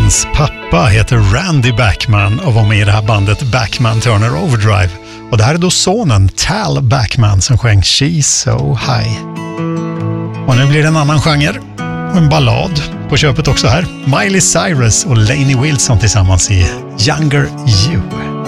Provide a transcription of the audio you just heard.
Hans pappa heter Randy Bachman och var med i det här bandet Bachman Turner Overdrive. Och det här är då sonen Tal Bachman som sjöng She's So High. Och nu blir det en annan genre. En ballad på köpet också här. Miley Cyrus och Lainey Wilson tillsammans i Younger You.